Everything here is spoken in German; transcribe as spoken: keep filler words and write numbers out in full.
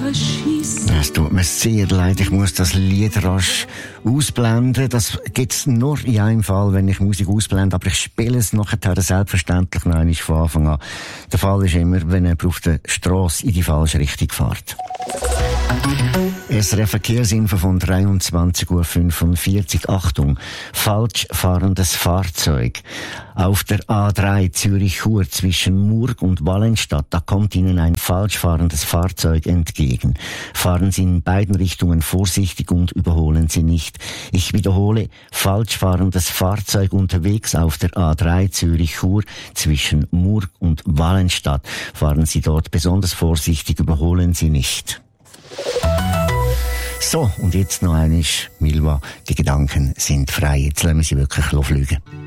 Es tut mir sehr leid, ich muss das Lied rasch ausblenden. Das gibt's nur in einem Fall, wenn ich Musik ausblende, aber ich spiele es nachher selbstverständlich noch einmal von Anfang an. Der Fall ist immer, wenn jemand auf der Strasse in die falsche Richtung fährt. S R F Verkehrsinfo von dreiundzwanzig Uhr fünfundvierzig. Achtung, falsch fahrendes Fahrzeug. Auf der A drei Zürich-Chur zwischen Murg und Wallenstadt, da kommt Ihnen ein falsch fahrendes Fahrzeug entgegen. Fahren Sie in beiden Richtungen vorsichtig und überholen Sie nicht. Ich wiederhole, falsch fahrendes Fahrzeug unterwegs auf der A drei Zürich-Chur zwischen Murg und Wallenstadt. Fahren Sie dort besonders vorsichtig, überholen Sie nicht. So, und jetzt noch einmal, Milva, die Gedanken sind frei. Jetzt lassen wir sie wirklich fliegen.